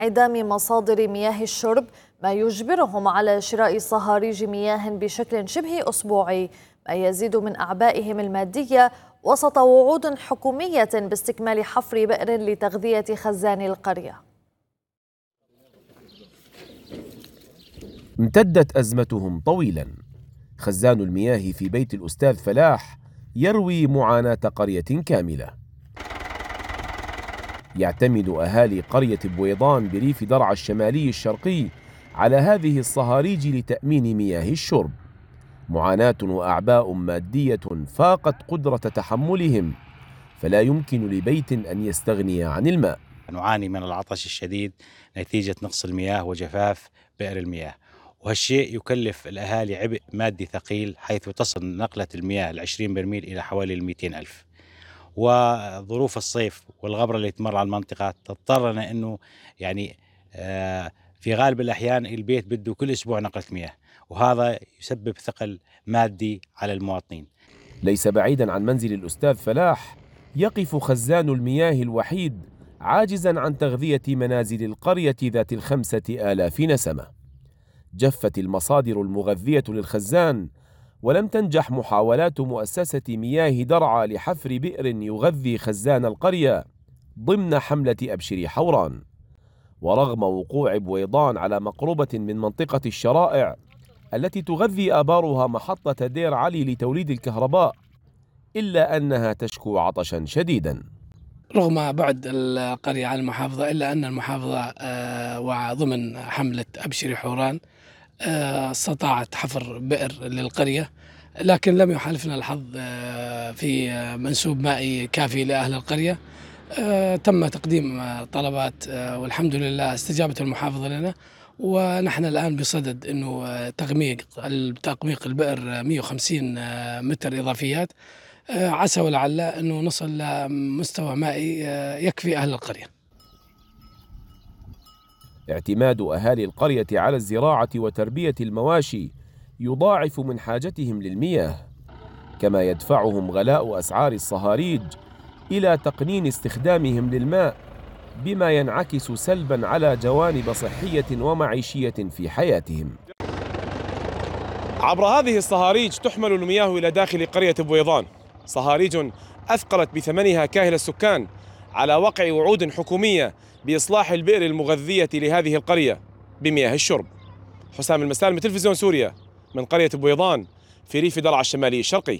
انعدام مصادر مياه الشرب، ما يجبرهم على شراء صهاريج مياه بشكل شبه أسبوعي، ما يزيد من أعبائهم المادية وسط وعود حكومية باستكمال حفر بئر لتغذية خزان القرية. امتدت أزمتهم طويلا. خزان المياه في بيت الأستاذ فلاح يروي معاناة قرية كاملة. يعتمد أهالي قرية بويضان بريف درعا الشمالي الشرقي على هذه الصهاريج لتأمين مياه الشرب. معاناة وأعباء مادية فاقت قدرة تحملهم، فلا يمكن لبيت أن يستغني عن الماء. نعاني من العطش الشديد نتيجة نقص المياه وجفاف بئر المياه، وهالشيء يكلف الأهالي عبء مادي ثقيل، حيث تصل نقلة المياه 20 برميل إلى حوالي 200 ألف. وظروف الصيف والغبرة اللي تمر على المنطقة تضطرنا أنه يعني في غالب الأحيان البيت بده كل أسبوع نقلة مياه، وهذا يسبب ثقل مادي على المواطنين. ليس بعيدا عن منزل الأستاذ فلاح يقف خزان المياه الوحيد عاجزا عن تغذية منازل القرية ذات 5000 نسمة. جفت المصادر المغذية للخزان، ولم تنجح محاولات مؤسسة مياه درعا لحفر بئر يغذي خزان القرية ضمن حملة أبشري حوران. ورغم وقوع بويضان على مقربة من منطقة الشرائع التي تغذي آبارها محطة دير علي لتوليد الكهرباء، إلا أنها تشكو عطشا شديدا. رغم بعد القرية عن المحافظة، إلا أن المحافظة وضمن حملة أبشري حوران استطاعت حفر بئر للقرية، لكن لم يحالفنا الحظ في منسوب مائي كافي لأهل القرية. تم تقديم طلبات والحمد لله استجابت المحافظة لنا، ونحن الآن بصدد أنه تقميق البئر 150 متر إضافيات، عسى ولعل أنه نصل لمستوى مائي يكفي أهل القرية. اعتماد أهالي القرية على الزراعة وتربية المواشي يضاعف من حاجتهم للمياه، كما يدفعهم غلاء أسعار الصهاريج إلى تقنين استخدامهم للماء، بما ينعكس سلبا على جوانب صحية ومعيشية في حياتهم. عبر هذه الصهاريج تحمل المياه إلى داخل قرية بويضان، صهاريج أثقلت بثمنها كاهل السكان على وقع وعود حكومية بإصلاح البئر المغذية لهذه القرية بمياه الشرب. حسام المسالم، تلفزيون سوريا، من قرية بويضان في ريف درعا الشمالي الشرقي.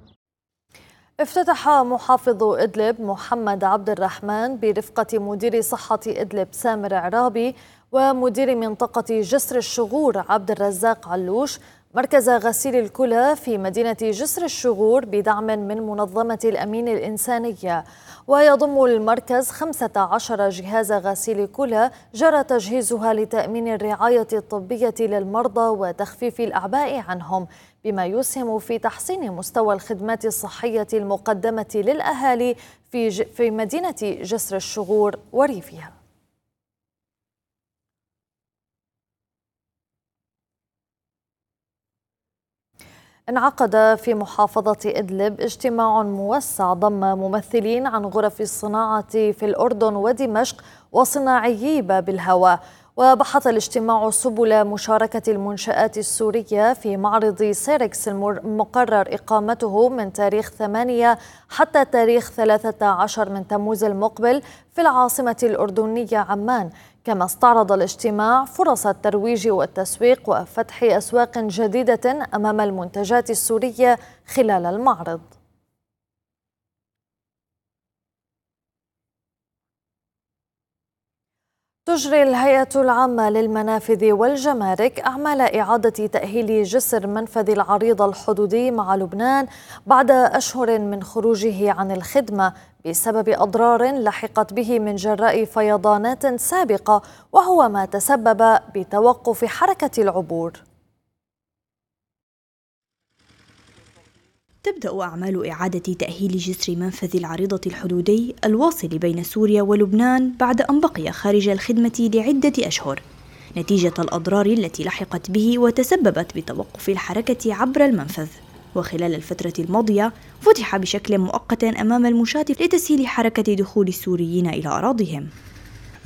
افتتح محافظ إدلب محمد عبد الرحمن برفقة مدير صحة إدلب سامر عرابي ومدير منطقة جسر الشغور عبد الرزاق علوش مركز غسيل الكلى في مدينة جسر الشغور بدعم من منظمة الأمين الإنسانية. ويضم المركز 15 جهاز غسيل كلى جرى تجهيزها لتأمين الرعاية الطبية للمرضى وتخفيف الأعباء عنهم، بما يسهم في تحسين مستوى الخدمات الصحية المقدمة للأهالي في مدينة جسر الشغور وريفها. انعقد في محافظة إدلب اجتماع موسع ضم ممثلين عن غرف الصناعة في الأردن ودمشق وصناعيي باب الهوى. وبحث الاجتماع سبل مشاركة المنشآت السورية في معرض سيركس المقرر إقامته من تاريخ 8 حتى تاريخ 13 من تموز المقبل في العاصمة الأردنية عمان. كما استعرض الاجتماع فرص الترويج والتسويق وفتح أسواق جديدة أمام المنتجات السورية خلال المعرض. تجري الهيئة العامة للمنافذ والجمارك أعمال إعادة تأهيل جسر منفذ العريض الحدودي مع لبنان بعد أشهر من خروجه عن الخدمة بسبب أضرار لحقت به من جراء فيضانات سابقة، وهو ما تسبب بتوقف حركة العبور. تبدأ أعمال إعادة تأهيل جسر منفذ العريضة الحدودي الواصل بين سوريا ولبنان بعد أن بقي خارج الخدمة لعدة أشهر نتيجة الأضرار التي لحقت به وتسببت بتوقف الحركة عبر المنفذ. وخلال الفترة الماضية فتح بشكل مؤقت أمام المشاة لتسهيل حركة دخول السوريين إلى أراضيهم.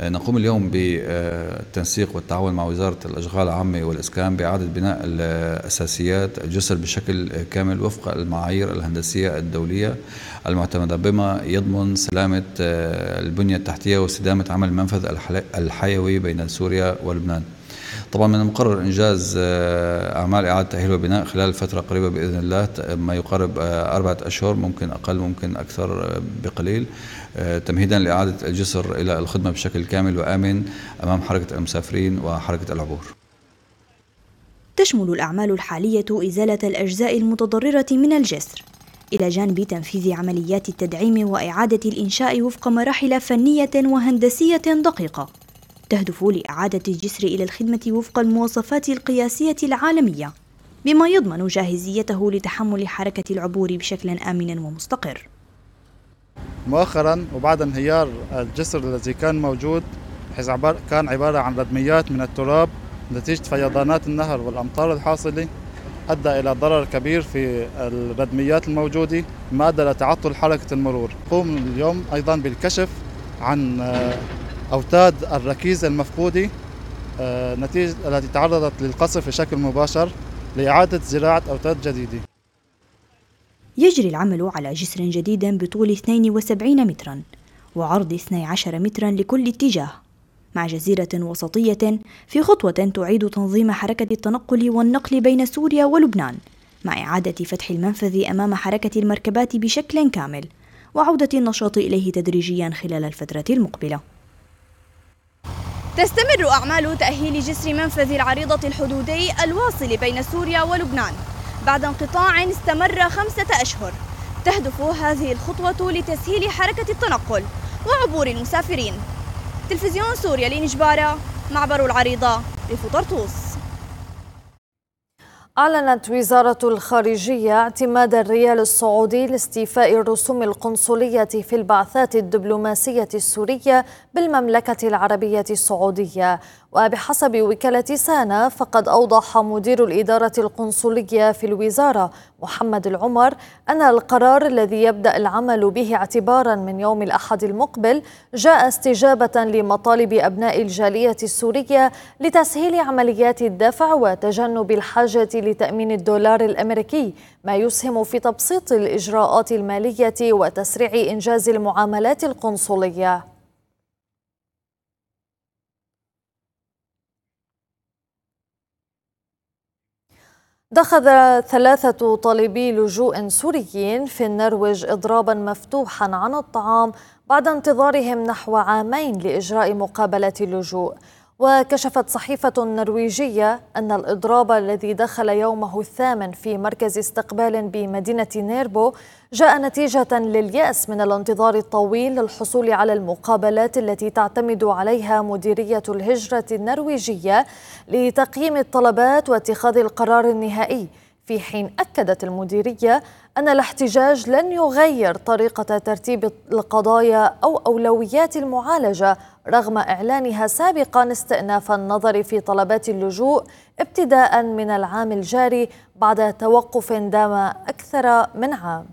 نقوم اليوم بالتنسيق والتعاون مع وزارة الأشغال العامة والإسكان بإعادة بناء الأساسيات الجسر بشكل كامل وفق المعايير الهندسية الدولية المعتمدة، بما يضمن سلامة البنية التحتية واستدامة عمل المنفذ الحيوي بين سوريا ولبنان. طبعا من المقرر إنجاز أعمال إعادة تأهيل وبناء خلال فترة قريبة بإذن الله، ما يقارب 4 أشهر، ممكن أقل ممكن أكثر بقليل، تمهيدا لإعادة الجسر إلى الخدمة بشكل كامل وآمن أمام حركة المسافرين وحركة العبور. تشمل الأعمال الحالية إزالة الأجزاء المتضررة من الجسر، إلى جانب تنفيذ عمليات التدعيم وإعادة الإنشاء وفق مراحل فنية وهندسية دقيقة، تهدف لإعادة الجسر إلى الخدمة وفق المواصفات القياسية العالمية، بما يضمن جاهزيته لتحمل حركة العبور بشكل آمن ومستقر. مؤخرا وبعد انهيار الجسر الذي كان موجود، حيث كان عبارة عن ردميات من التراب نتيجة فيضانات النهر والأمطار الحاصلة، أدى إلى ضرر كبير في الردميات الموجودة، ما أدى لتعطل حركة المرور. نقوم اليوم أيضا بالكشف عن أوتاد الركيزة المفقودة نتيجة التي تعرضت للقصف بشكل مباشر، لإعادة زراعة أوتاد جديدة. يجري العمل على جسر جديد بطول 72 مترا وعرض 12 مترا لكل اتجاه، مع جزيرة وسطية في خطوة تعيد تنظيم حركة التنقل والنقل بين سوريا ولبنان، مع إعادة فتح المنفذ أمام حركة المركبات بشكل كامل وعودة النشاط إليه تدريجيا خلال الفترة المقبلة. تستمر أعمال تأهيل جسر منفذ العريضة الحدودي الواصل بين سوريا ولبنان بعد انقطاع استمر 5 أشهر. تهدف هذه الخطوة لتسهيل حركة التنقل وعبور المسافرين. تلفزيون سوريا لنجبارة، معبر العريضة، ريف طرطوس. أعلنت وزارة الخارجية اعتماد الريال السعودي لاستيفاء الرسوم القنصلية في البعثات الدبلوماسية السورية بالمملكة العربية السعودية. وبحسب وكالة سانا، فقد أوضح مدير الإدارة القنصلية في الوزارة محمد العمر أن القرار الذي يبدأ العمل به اعتبارا من يوم الأحد المقبل جاء استجابة لمطالب أبناء الجالية السورية لتسهيل عمليات الدفع وتجنب الحاجة لتأمين الدولار الأمريكي، ما يسهم في تبسيط الإجراءات المالية وتسريع إنجاز المعاملات القنصلية. دخل 3 طالبي لجوء سوريين في النرويج إضرابا مفتوحا عن الطعام بعد انتظارهم نحو 2 عام لإجراء مقابلة اللجوء. وكشفت صحيفة نرويجية أن الإضراب الذي دخل يومه 8 في مركز استقبال بمدينة نيربو جاء نتيجة لليأس من الانتظار الطويل للحصول على المقابلات التي تعتمد عليها مديرية الهجرة النرويجية لتقييم الطلبات واتخاذ القرار النهائي، في حين أكدت المديرية أن الاحتجاج لن يغير طريقة ترتيب القضايا أو أولويات المعالجة، رغم إعلانها سابقا استئناف النظر في طلبات اللجوء ابتداء من العام الجاري بعد توقف دام أكثر من عام.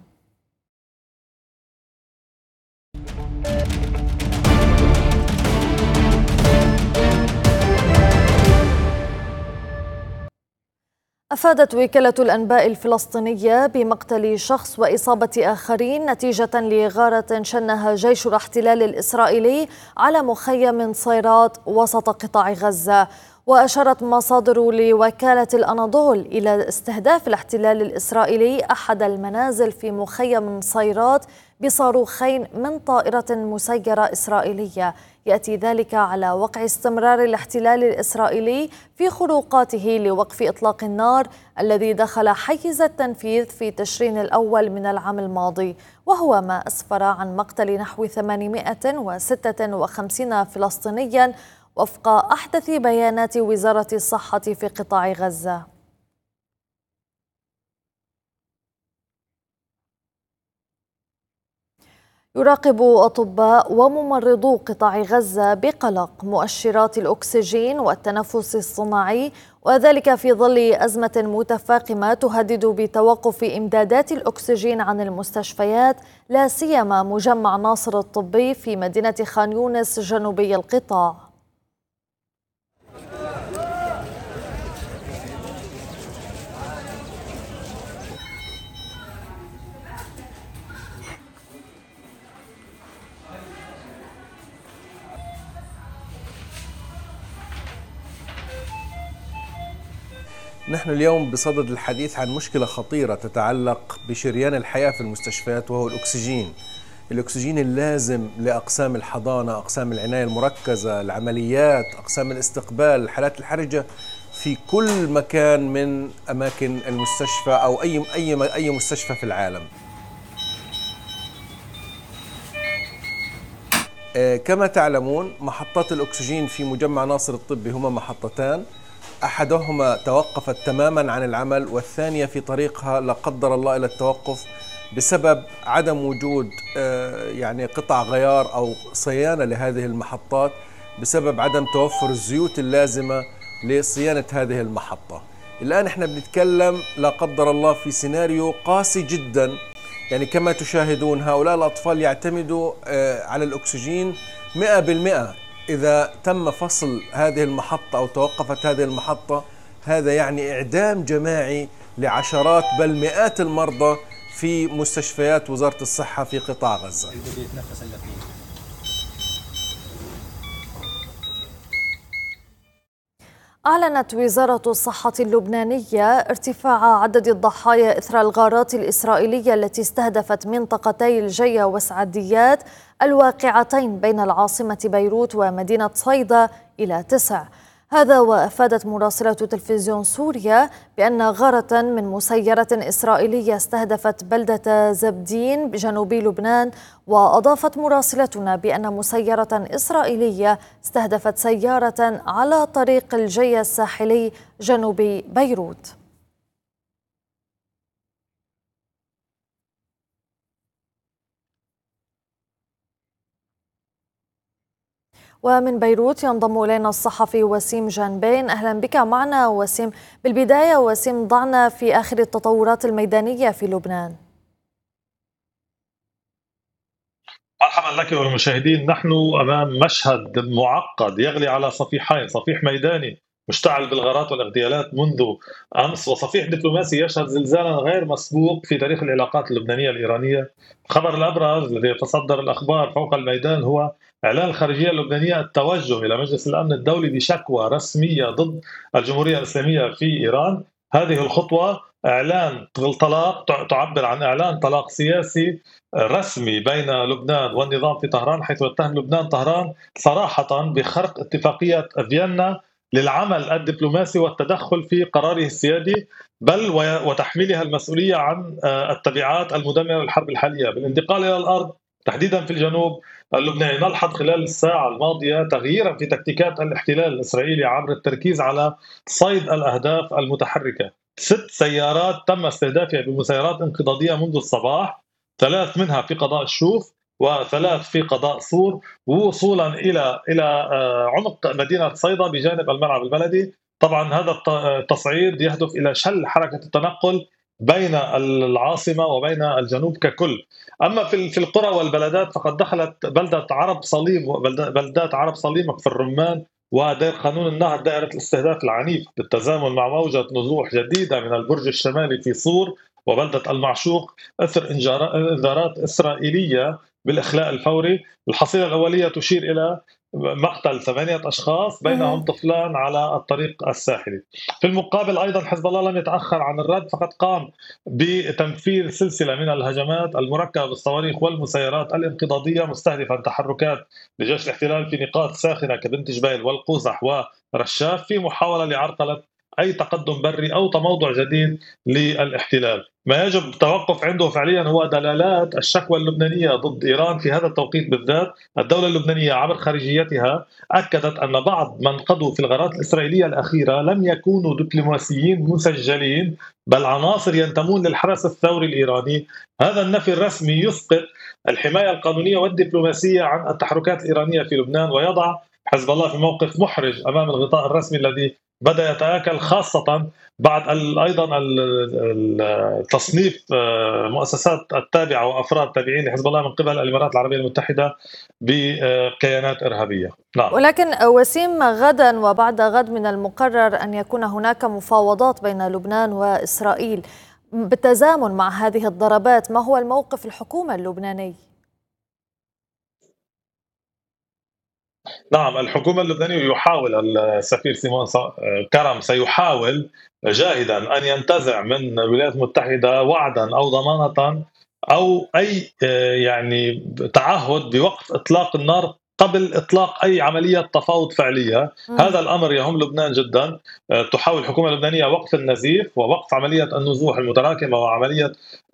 أفادت وكالة الأنباء الفلسطينية بمقتل شخص وإصابة آخرين نتيجة لغارة شنها جيش الاحتلال الإسرائيلي على مخيم صيرات وسط قطاع غزة. وأشارت مصادر لوكالة الأناضول إلى استهداف الاحتلال الإسرائيلي أحد المنازل في مخيم صيرات بصاروخين من طائرة مسيرة إسرائيلية. يأتي ذلك على وقع استمرار الاحتلال الإسرائيلي في خروقاته لوقف إطلاق النار الذي دخل حيز التنفيذ في تشرين الأول من العام الماضي، وهو ما أسفر عن مقتل نحو 856 فلسطينيا وفق أحدث بيانات وزارة الصحة في قطاع غزة. يراقب أطباء وممرضو قطاع غزة بقلق مؤشرات الأكسجين والتنفس الصناعي، وذلك في ظل أزمة متفاقمة تهدد بتوقف إمدادات الأكسجين عن المستشفيات، لا سيما مجمع ناصر الطبي في مدينة خان يونس جنوبي القطاع. نحن اليوم بصدد الحديث عن مشكلة خطيرة تتعلق بشريان الحياة في المستشفيات، وهو الأكسجين. الأكسجين اللازم لأقسام الحضانة، أقسام العناية المركزة، العمليات، أقسام الاستقبال، الحالات الحرجة في كل مكان من أماكن المستشفى أو أي مستشفى في العالم. كما تعلمون محطات الأكسجين في مجمع ناصر الطبي هما محطتان، أحدهما توقفت تماما عن العمل، والثانية في طريقها لا قدر الله إلى التوقف بسبب عدم وجود يعني قطع غيار أو صيانة لهذه المحطات، بسبب عدم توفر الزيوت اللازمة لصيانة هذه المحطة. الآن احنا بنتكلم لا قدر الله في سيناريو قاسي جدا، يعني كما تشاهدون هؤلاء الأطفال يعتمدوا على الأكسجين 100%. إذا تم فصل هذه المحطة أو توقفت هذه المحطة، هذا يعني إعدام جماعي لعشرات بل مئات المرضى في مستشفيات وزارة الصحة في قطاع غزة. أعلنت وزارة الصحة اللبنانية ارتفاع عدد الضحايا إثر الغارات الإسرائيلية التي استهدفت منطقتي الجية وسعديات الواقعتين بين العاصمة بيروت ومدينة صيدا إلى 9. هذا وأفادت مراسلة تلفزيون سوريا بأن غارة من مسيرة إسرائيلية استهدفت بلدة زبدين بجنوب لبنان، وأضافت مراسلتنا بأن مسيرة إسرائيلية استهدفت سيارة على طريق الجية الساحلي جنوب بيروت. ومن بيروت ينضم إلينا الصحفي وسيم جانبين. أهلا بك معنا وسيم. بالبداية وسيم، ضعنا في آخر التطورات الميدانية في لبنان. مرحبا لك والمشاهدين. نحن أمام مشهد معقد يغلي على صفيحين، صفيح ميداني مشتعل بالغارات والاغتيالات منذ أمس، وصفيح دبلوماسي يشهد زلزالا غير مسبوق في تاريخ العلاقات اللبنانية الإيرانية. الخبر الأبرز الذي يتصدر الأخبار فوق الميدان هو إعلان الخارجية اللبنانية التوجه إلى مجلس الأمن الدولي بشكوى رسمية ضد الجمهورية الإسلامية في إيران. هذه الخطوة إعلان طلاق، تعبر عن إعلان طلاق سياسي رسمي بين لبنان والنظام في طهران، حيث يتهم لبنان طهران صراحة بخرق اتفاقية فيينا للعمل الدبلوماسي والتدخل في قراره السيادي، بل وتحميلها المسؤولية عن التبعات المدمرة للحرب الحالية. بالانتقال إلى الأرض تحديدا في الجنوب اللبناني، نلحظ خلال الساعة الماضية تغييرا في تكتيكات الاحتلال الإسرائيلي عبر التركيز على صيد الأهداف المتحركة. 6 سيارات تم استهدافها بمسيرات انقضاضية منذ الصباح، 3 منها في قضاء الشوف و3 في قضاء صور، ووصولا إلى عمق مدينة صيدا بجانب الملعب البلدي. طبعا هذا التصعيد يهدف إلى شل حركة التنقل بين العاصمة وبين الجنوب ككل. أما في القرى والبلدات فقد دخلت بلدات عرب صليم في الرمان ودير قانون النهر دائرة الاستهداف العنيف بالتزامن مع موجة نزوح جديدة من البرج الشمالي في صور وبلدة المعشوق أثر إنذارات إسرائيلية بالإخلاء الفوري. الحصيلة الأولية تشير إلى مقتل 8 أشخاص بينهم طفلان على الطريق الساحلي. في المقابل أيضا حزب الله لم يتأخر عن الرد، فقد قام بتنفيذ سلسلة من الهجمات المركبة بالصواريخ والمسيرات الانقضاضية مستهدفا تحركات لجيش الاحتلال في نقاط ساخنة كبنت جبيل والقوزح ورشاف، في محاولة لعرقلة أي تقدم بري أو تموضع جديد للاحتلال. ما يجب التوقف عنده فعليا هو دلالات الشكوى اللبنانية ضد إيران في هذا التوقيت بالذات. الدولة اللبنانية عبر خارجيتها أكدت أن بعض من قضوا في الغارات الإسرائيلية الأخيرة لم يكونوا دبلوماسيين مسجلين بل عناصر ينتمون للحرس الثوري الإيراني. هذا النفي الرسمي يسقط الحماية القانونية والدبلوماسية عن التحركات الإيرانية في لبنان ويضع حزب الله في موقف محرج أمام الغطاء الرسمي الذي بدأ يتآكل، خاصة بعد أيضا تصنيف مؤسسات التابعة وأفراد تابعين لحزب الله من قبل الإمارات العربية المتحدة بكيانات إرهابية. نعم. ولكن وسيم، غدا وبعد غد من المقرر أن يكون هناك مفاوضات بين لبنان وإسرائيل بالتزامن مع هذه الضربات. ما هو الموقف الحكومة اللبناني؟ نعم، الحكومة اللبنانية يحاول، السفير سيمون كرم سيحاول جاهدا أن ينتزع من الولايات المتحدة وعدا أو ضمانة أو أي يعني تعهد بوقف إطلاق النار قبل إطلاق أي عملية تفاوض فعلية. هذا الأمر يهم لبنان جدا. تحاول الحكومة اللبنانية وقف النزيف ووقف عملية النزوح المتراكمة وعملية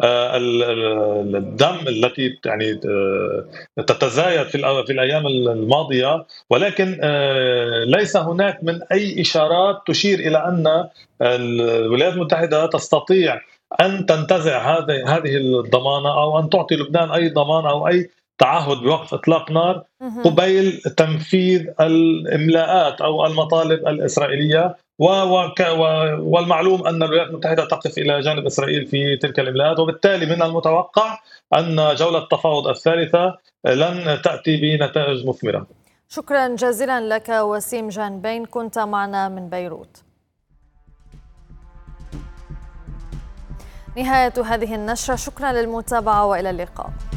الدم التي يعني تتزايد في الأيام الماضية، ولكن ليس هناك من أي إشارات تشير إلى أن الولايات المتحدة تستطيع أن تنتزع هذه الضمانة أو أن تعطي لبنان أي ضمان أو أي تعهد بوقف إطلاق نار قبيل تنفيذ الإملاءات أو المطالب الإسرائيلية. والمعلوم أن الولايات المتحدة تقف إلى جانب إسرائيل في تلك الإملاءات، وبالتالي من المتوقع أن جولة التفاوض الثالثة لن تأتي بنتائج مثمرة. شكرا جزيلا لك وسيم جانبين، كنت معنا من بيروت. نهاية هذه النشرة، شكرا للمتابعة وإلى اللقاء.